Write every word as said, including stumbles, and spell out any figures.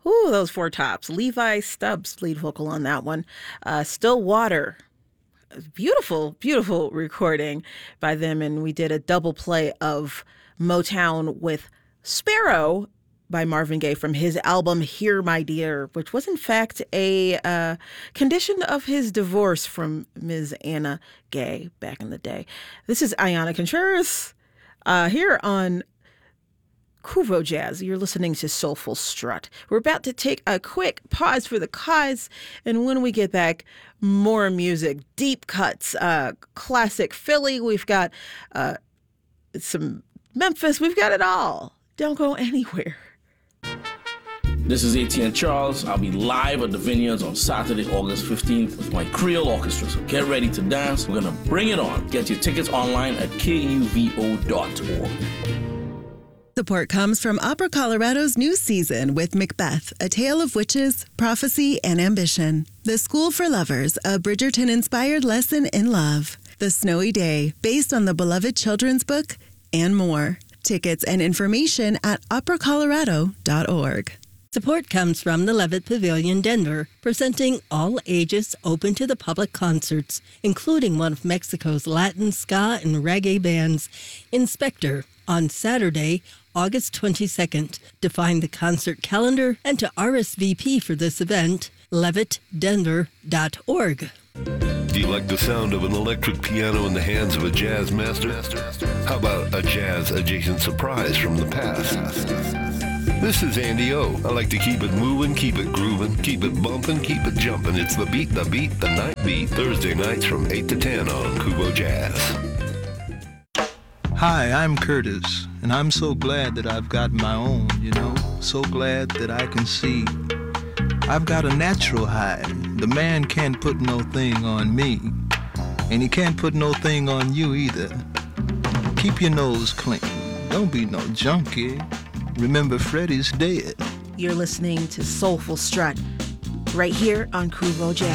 Ooh, those four tops. Levi Stubbs, lead vocal on that one. Uh, Still Water. Beautiful, beautiful recording by them. And we did a double play of Motown with Sparrow by Marvin Gaye from his album Here, My Dear, which was in fact a uh, condition of his divorce from Miz Anna Gaye back in the day. This is Ayana Contreras uh, here on Kuvo Jazz. You're listening to Soulful Strut. We're about to take a quick pause for the cause, and when we get back, more music, deep cuts, uh, classic Philly. We've got uh, some Memphis. We've got it all. Don't go anywhere. This is A T N Charles. I'll be live at the Vineyards on Saturday, August fifteenth with my Creole Orchestra. So get ready to dance. We're going to bring it on. Get your tickets online at K U V O dot org. Support comes from Opera Colorado's new season with Macbeth, A Tale of Witches, Prophecy, and Ambition. The School for Lovers, a Bridgerton-inspired lesson in love. The Snowy Day, based on the beloved children's book, and more. Tickets and information at opera colorado dot org. Support comes from the Levitt Pavilion, Denver, presenting all ages open to the public concerts, including one of Mexico's Latin, ska, and reggae bands, Inspector, on Saturday, August twenty-second. To find the concert calendar and to R S V P for this event, levitt denver dot org. Do you like the sound of an electric piano in the hands of a jazz master? How about a jazz-adjacent surprise from the past? This is Andy O. I like to keep it moving, keep it grooving, keep it bumping, keep it jumping. It's the beat, the beat, the night beat. Thursday nights from eight to ten on Kubo Jazz. Hi, I'm Curtis, and I'm so glad that I've got my own, you know, so glad that I can see. I've got a natural high. The man can't put no thing on me, and he can't put no thing on you either. Keep your nose clean. Don't be no junkie. Remember, Freddie's dead. You're listening to Soulful Strut right here on Kuvo Jazz.